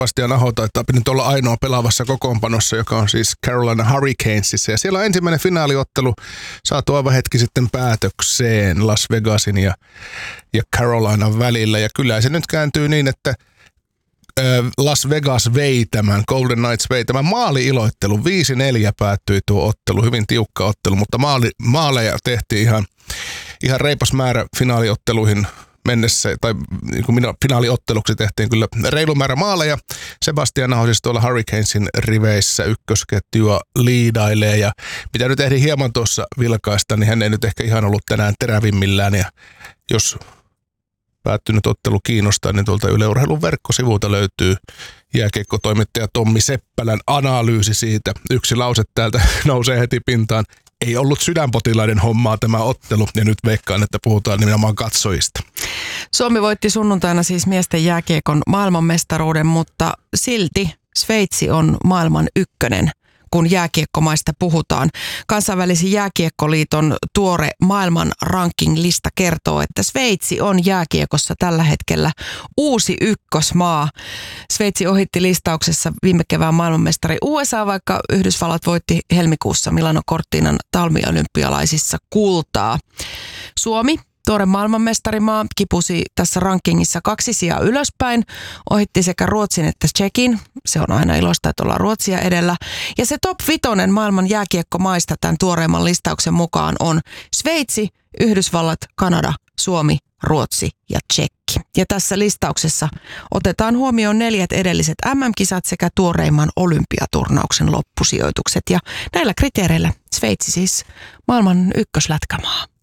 Sebastian Aho taitaa nyt olla ainoa pelaavassa kokoonpanossa, joka on siis Carolina Hurricanesissa. Ja siellä on ensimmäinen finaaliottelu saatu aivan hetki sitten päätökseen Las Vegasin ja Carolinan välillä. Ja kyllä se nyt kääntyy niin, että Las Vegas vei tämän, Golden Knights vei tämän maali-iloittelu. 5-4 päättyi tuo ottelu, hyvin tiukka ottelu, mutta maaleja tehtiin ihan reipas määrä finaaliotteluihin mennessä, tai niin kuin finaaliotteluksi tehtiin kyllä reilu määrä maaleja. Sebastian Aho siis tuolla Hurricanesin riveissä ykkösketjua liidailee, ja mitä nyt ehdin hieman tuossa vilkaista, niin hän ei nyt ehkä ihan ollut tänään terävimmillään, ja jos päättynyt ottelu kiinnostaa, niin tuolta Yle Urheilun verkkosivulta löytyy jääkiekkotoimittaja Tommi Seppälän analyysi siitä. Yksi lause täältä nousee heti pintaan. Ei ollut sydänpotilaiden hommaa tämä ottelu, ja nyt veikkaan, että puhutaan nimenomaan katsojista. Suomi voitti sunnuntaina siis miesten jääkiekon maailmanmestaruuden, mutta silti Sveitsi on maailman ykkönen, kun jääkiekkomaista puhutaan. Kansainvälisen jääkiekkoliiton tuore maailman ranking-lista kertoo, että Sveitsi on jääkiekossa tällä hetkellä uusi ykkösmaa. Sveitsi ohitti listauksessa viime kevään maailmanmestari USA, vaikka Yhdysvallat voitti helmikuussa Milano Cortinan talviolympialaisissa kultaa. Suomi, tuore maailmanmestarimaa, kipusi tässä rankingissa 2 sijaa ylöspäin, ohitti sekä Ruotsin että Tšekin. Se on aina iloista, että ollaan Ruotsia edellä. Ja se top 5 maailman jääkiekkomaista tämän tuoreimman listauksen mukaan on Sveitsi, Yhdysvallat, Kanada, Suomi, Ruotsi ja Tšekki. Ja tässä listauksessa otetaan huomioon 4 edelliset MM-kisat sekä tuoreimman olympiaturnauksen loppusijoitukset. Ja näillä kriteereillä Sveitsi siis maailman ykköslätkämaa.